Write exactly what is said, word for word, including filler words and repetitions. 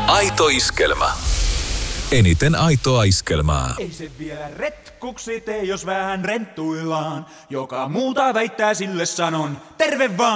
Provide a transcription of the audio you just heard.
Aito iskelmä. Eniten aitoa iskelmää. Ei se vielä retkuksi tee, jos vähän renttuillaan. Joka muuta väittää, sille sanon terve vaan.